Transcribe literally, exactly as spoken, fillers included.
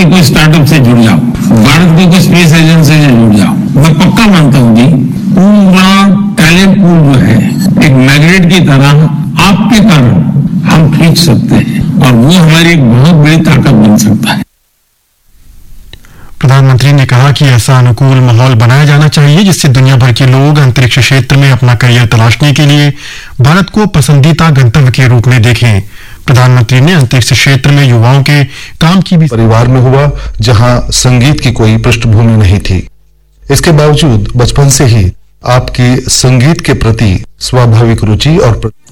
के कोई स्टार्टअप से जुड़ जाओ, भारत के कोई स्पेस एजेंसी से जुड़ जाओ। मैं पक्का मानता हूँ जी, पूरा टैलेंट पूल जो है एक मैग्नेट की तरह आपके कारण हम खींच सकते हैं और वो हमारी एक बहुत बड़ी ताकत बन सकता है। प्रधानमंत्री ने कहा कि ऐसा अनुकूल माहौल बनाया जाना चाहिए जिससे दुनिया भर के लोग अंतरिक्ष क्षेत्र में अपना करियर तलाशने के लिए भारत को पसंदीदा गंतव्य के रूप में देखें। प्रधानमंत्री ने अंतरिक्ष क्षेत्र में युवाओं के काम की भी परिवार में हुआ जहां संगीत की कोई पृष्ठभूमि नहीं थी। इसके बावजूद बचपन से ही आपकी संगीत के प्रति स्वाभाविक रुचि और